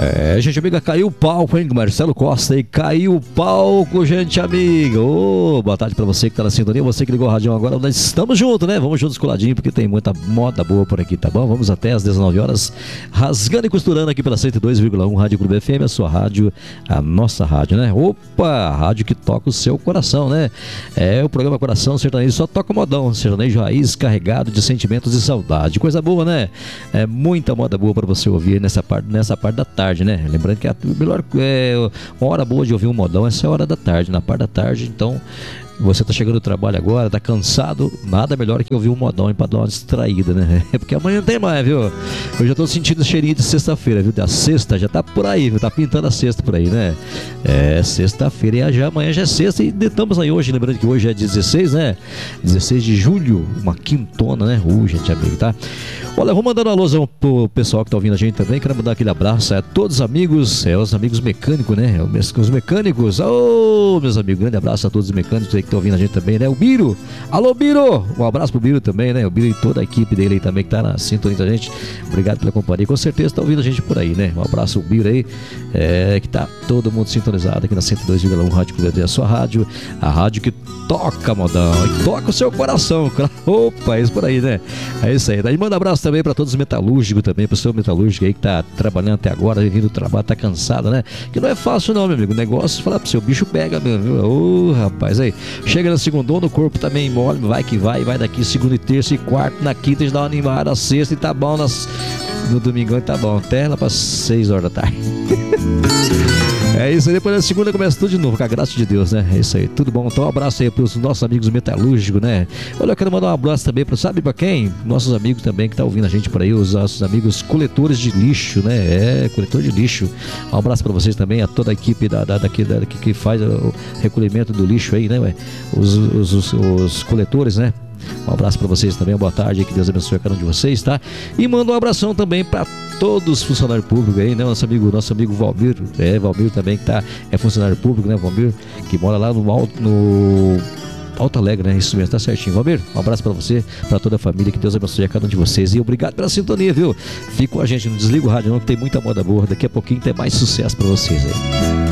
Gente amiga, caiu o palco, hein? Marcelo Costa aí, caiu o palco, gente amiga. Boa tarde pra você que tá na sintonia, você que ligou o rádio agora. Nós estamos juntos, né? Vamos juntos coladinho, porque tem muita moda boa por aqui, tá bom? Vamos até às 19 horas, rasgando e costurando aqui pela 102,1 Rádio Clube FM, a sua rádio, a nossa rádio, né? A rádio que toca o seu coração, né? O programa Coração Sertanejo só toca modão, sertanejo raiz, carregado de sentimentos e saudade. Coisa boa, né? Muita moda boa pra você ouvir nessa parte da tarde, né? Lembrando que a melhor uma hora boa de ouvir um modão, essa é a hora da tarde, na parte da tarde. Então, você tá chegando do trabalho agora, tá cansado, nada melhor que ouvir um modão pra dar uma distraída, né? Porque amanhã não tem mais, viu? Eu já tô sentindo o cheirinho de sexta-feira, viu? A sexta já tá por aí, viu? Tá pintando a sexta por aí, né? Sexta-feira e amanhã já é sexta e estamos aí hoje, lembrando que hoje é 16, né? 16 de julho, uma quintona, né? Gente amigo, tá? Olha, eu vou mandando um alôzão pro pessoal que tá ouvindo a gente também, quero mandar aquele abraço a todos os amigos, os amigos mecânicos, né? Os mecânicos, meus amigos, grande abraço a todos os mecânicos aí que estão ouvindo a gente também, né? O Biro, alô Biro, um abraço pro Biro também, né? O Biro e toda a equipe dele aí também que tá na sintonia da gente, obrigado pela companhia, com certeza tá ouvindo a gente por aí, né? Um abraço ao Biro aí, que tá todo mundo sintonizado aqui na 102,1 Rádio Clube, a sua rádio, a rádio que toca modão, e toca o seu coração, opa, é isso por aí, né? É isso aí, daí manda abraço também para todos os metalúrgicos também, para o seu metalúrgico aí que tá trabalhando até agora, vindo do trabalho, tá cansado, né? Que não é fácil não, meu amigo, o negócio, falar pro seu bicho pega mesmo, rapaz, aí, chega na segundona, o corpo também mole, vai que vai daqui segunda e terça e quarta, na quinta a gente dá uma animada, na sexta e tá bom, no domingão e tá bom, até lá para 6 horas da tarde. É isso aí, depois da segunda começa tudo de novo, com a graça de Deus, né? É isso aí, tudo bom. Então um abraço aí pros nossos amigos metalúrgicos, né? Olha, eu quero mandar um abraço também sabe pra quem? Nossos amigos também que tá ouvindo a gente por aí, os nossos amigos coletores de lixo, né? Coletor de lixo. Um abraço pra vocês também, a toda a equipe daqui que faz o recolhimento do lixo aí, né? Os coletores, né? Um abraço para vocês também, boa tarde, que Deus abençoe a cada um de vocês, tá? E manda um abração também para todos os funcionários públicos aí, né? Nosso amigo Valmir, Valmir também que é funcionário público, né? Valmir, que mora lá no Alto Alegre, né? Isso mesmo, tá certinho. Valmir, um abraço pra você, pra toda a família, que Deus abençoe a cada um de vocês e obrigado pela sintonia, viu? Fica com a gente, não desliga o rádio não, que tem muita moda boa, daqui a pouquinho tem mais sucesso pra vocês aí.